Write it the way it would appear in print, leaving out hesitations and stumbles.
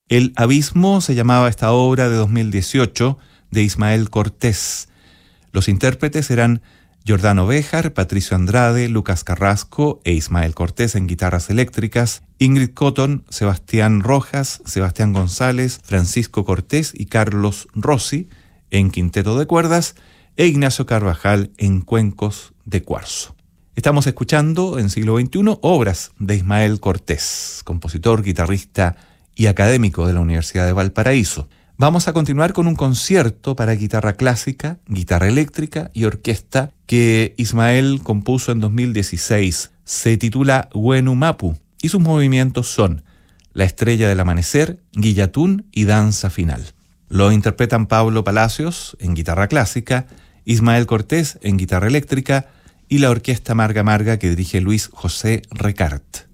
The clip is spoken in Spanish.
El Abismo se llamaba esta obra de 2018 de Ismael Cortés. Los intérpretes eran Giordano Béjar, Patricio Andrade, Lucas Carrasco e Ismael Cortés en guitarras eléctricas, Ingrid Cotton, Sebastián Rojas, Sebastián González, Francisco Cortés y Carlos Rossi en quinteto de cuerdas e Ignacio Carvajal en cuencos de cuarzo. Estamos escuchando en siglo XXI obras de Ismael Cortés, compositor, guitarrista y académico de la Universidad de Valparaíso. Vamos a continuar con un concierto para guitarra clásica, guitarra eléctrica y orquesta que Ismael compuso en 2016. Se titula Wenu Mapu y sus movimientos son La Estrella del Amanecer, Guillatún y Danza Final. Lo interpretan Pablo Palacios en guitarra clásica, Ismael Cortés en guitarra eléctrica y la orquesta Marga Marga que dirige Luis José Recart.